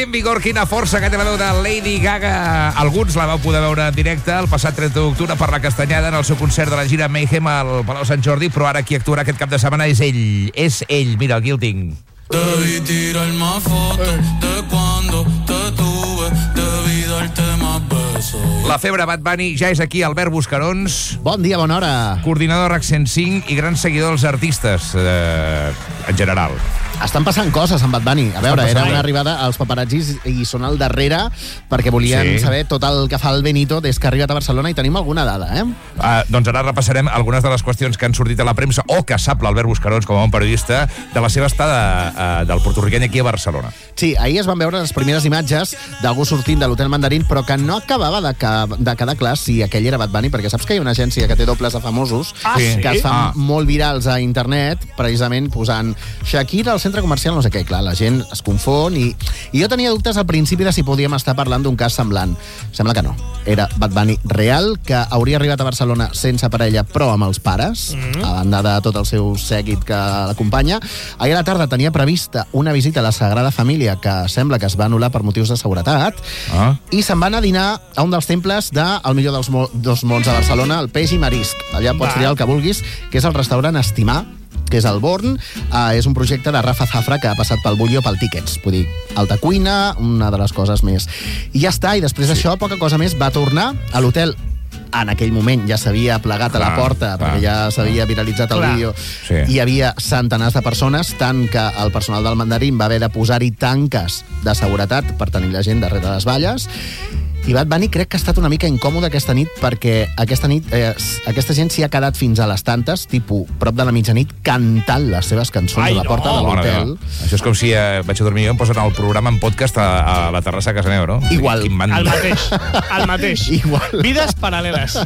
Quin vigor, quina força que té la veu de Lady Gaga. Alguns la vau poder veure en directe el passat 30 d'octubre per la Castanyada en el seu concert de la gira Mayhem al Palau Sant Jordi, però ara qui actuarà aquest cap de setmana és ell. És ell, mira, aquí el tinc. Debí tirar más fotos de cuando te tuve, debí darte más besos. La febre Bad Bunny ja és aquí, Albert Buscarons. Bon dia, bona hora. Coordinador RAC 105 i gran seguidor dels artistes, en general. Estan passant coses amb Bad Bunny. A veure, era una arribada als paparazzis i són al darrere perquè volien saber tot el que fa el Benito des que ha arribat a Barcelona i tenim alguna dada, Doncs ara repassarem algunes de les qüestions que han sortit a la premsa o que sap l'Albert Buscarons com a bon periodista de la seva estada del porto-riqueny aquí a Barcelona. Sí, ahir es van veure les primeres imatges d'algú sortint de l'Hotel Mandarín, però que no acabava de quedar clar si aquell era Bad Bunny, perquè saps que hi ha una agència que té dobles de famosos que es fan molt virals a internet, precisament posant Shakira al centre comercial, no sé què. Clar, la gent es confon i jo tenia dubtes al principi de si podíem estar parlant d'un cas semblant. Sembla que no. Era Bad Bunny real, que hauria arribat a Barcelona sense parella, però amb els pares, a banda de tot el seu sèquit que l'acompanya. Ahir a la tarda tenia prevista una visita a la Sagrada Família, que sembla que es va anul·lar per motius de seguretat, i se'n van a dinar a un dels temples del millor dels dos mons de Barcelona, el Peix i Marisc. Allà pots triar el que vulguis, que és el restaurant Estimar, que és el Born. És un projecte de Rafa Zafra que ha passat pel Bullo, pel Tickets. Vull dir, alta cuina, una de les coses més. I ja està, i després d'això, poca cosa més, va tornar a l'hotel. En aquell moment ja s'havia plegat a la porta, perquè ja s'havia viralitzat el vídeo. Hi havia centenars de persones, tant que el personal del Mandarín va haver de posar-hi tanques de seguretat per tenir la gent darrere les valles. I Bad Bunny crec que ha estat una mica incòmode aquesta nit, perquè aquesta nit aquesta gent s'hi ha quedat fins a les tantes, tipus prop de la mitjanit, cantant les seves cançons a la porta de l'hotel. Això és com si vaig a dormir jo, em posen el programa en podcast a la terrassa a casa meva, no? Igual. El mateix. Igual. Vides paral·leles.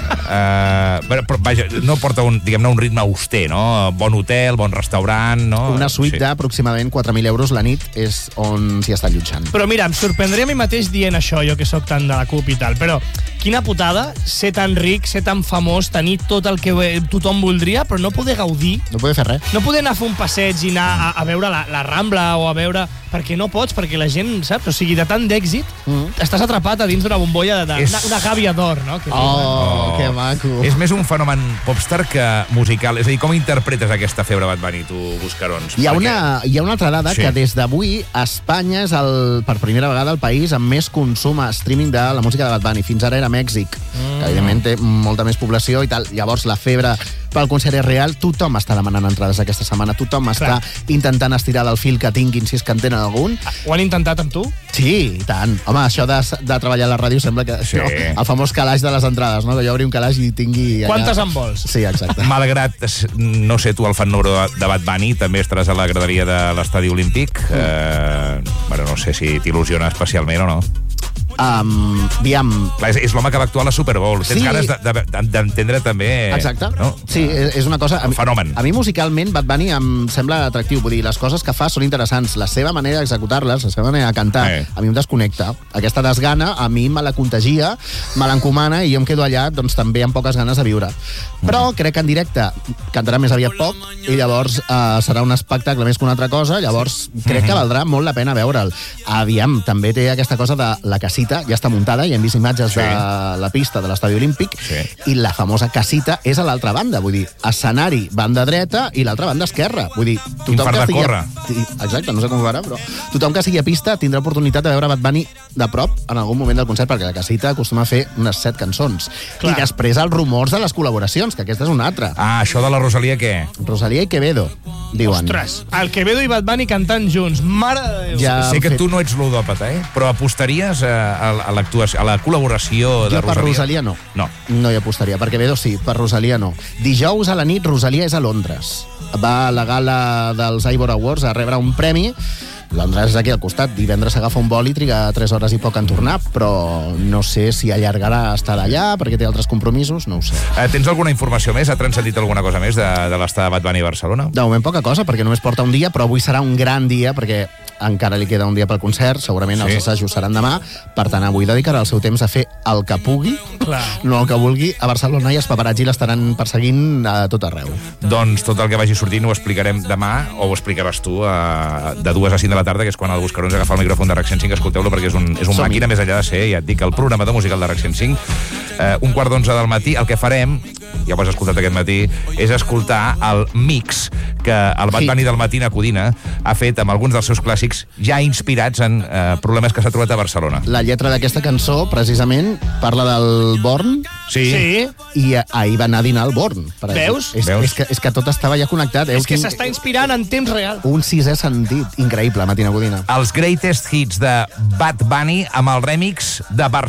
Però vaja, no porta un ritme auster, no? Bon hotel, bon restaurant, no? Una suite d'aproximadament 4.000 euros la nit és on s'hi està allotjant. Però mira, em sorprendria a mi mateix dient això, jo que sóc tant de la CUP i tal, però quina putada ser tan ric, ser tan famós, tenir tot el que tothom voldria, però no poder gaudir. No poder fer res. No poder anar a fer un passeig i anar a veure la Rambla o a veure... Perquè no pots, perquè la gent, saps? O sigui, de tant d'èxit, estàs atrapat a dins d'una bombolla una gàbia d'or, no? Que maco. És més un fenomen popstar que musical. És a dir, com interpretes aquesta febre Bad Bunny, tu, Buscarons? Hi ha una altra dada que des d'avui Espanya és per primera vegada el país amb més consum a streaming de la música de Bad Bunny. Fins ara era Mèxic, que evidentment té molta més població i tal. Llavors la febre pel concert és real. Tothom està demanant entrades aquesta setmana. Tothom està intentant estirar del fil que tinguin, si és que en tenen algun. Ho han intentat amb tu? Sí, i tant. Home, això de treballar a la ràdio sembla que... No, el famós calaix de les entrades, no? Que jo obri un calaix i tingui... Quantes en vols? Sí, exacte. Malgrat, no sé, tu el fan número de Bad Bunny, també estaràs a la graderia de l'Estadi Olímpic. Bueno, no sé si t'il·lusiona especialment o no. Clar, és l'home que va actuar a la Super Bowl. Tens ganes d'entendre també... Exacte. No? Sí, és una cosa... Un fenomen. A mi musicalment Bad Bunny em sembla atractiu. Vull dir, les coses que fa són interessants. La seva manera d'executar-les, la seva manera de cantar, a mi em desconnecta. Aquesta desgana a mi me la contagia, me l'encomana i jo em quedo allà doncs també amb poques ganes de viure. Però crec que en directe cantarà més aviat poc i llavors serà un espectacle més que una altra cosa. Llavors crec que valdrà molt la pena veure'l. Aviam, també té aquesta cosa de la casita, ja està muntada, ja hem vist imatges de la pista de l'Estadi Olímpic, i la famosa casita és a l'altra banda, vull dir, escenari banda dreta i l'altra banda esquerra. Vull dir, tothom que estigui... Exacte, no sé com ho farà, però tothom que sigui a pista tindrà oportunitat de veure Bad Bunny de prop en algun moment del concert, perquè la casita acostuma a fer unes 7 cançons. I després els rumors de les col·laboracions, que aquesta és una altra. Això de la Rosalia què? Rosalia i Quevedo, diuen. Ostres, el Quevedo i Bad Bunny cantant junts, mare de Déu. Sé que tu no ets ludòpata, però apostaries a la col·laboració de Rosalia? Jo per Rosalia no. No hi apostaria. Per Quevedo sí, per Rosalia no. Dijous a la nit Rosalia és a Londres. Va a la gala dels Ivor Awards a rebre un premi. Londres és aquí al costat. Divendres s'agafa un vol i triga 3 hores i poc en tornar, però no sé si allargarà estar allà perquè té altres compromisos, no ho sé. Tens alguna informació més? Ha transcendit alguna cosa més de l'estada de Bad Bunny a Barcelona? De moment poca cosa, perquè només porta un dia, però avui serà un gran dia, perquè encara li queda un dia pel concert, segurament els assajos seran demà, per tant avui dedicarà el seu temps a fer el que pugui, no el que vulgui, a Barcelona, i els paparazzi l'estaran perseguint a tot arreu. Doncs tot el que vagi sortint ho explicarem demà, o ho explicaràs tu, de 2 a 5 de la tarda, que és quan el Buscarons agafa el micròfon de RAC 105, escolteu-lo, perquè és un màquina més enllà de ser, ja et dic, el programador musical de RAC 105. 1:15 del matí, el que farem, ja ho has escoltat aquest matí, és escoltar el mix que el Bad Bunny del Matí Codina ha fet amb alguns dels seus clàssics ja inspirats en problemes que s'ha trobat a Barcelona. La lletra d'aquesta cançó, precisament, parla del Born. Sí. I ahir va anar a dinar al Born. Veus? És que tot estava ja connectat. És que s'està inspirant en temps real. Un sisè sentit. Increïble, Matina Codina. Els greatest hits de Bad Bunny amb el remix de Barcelona.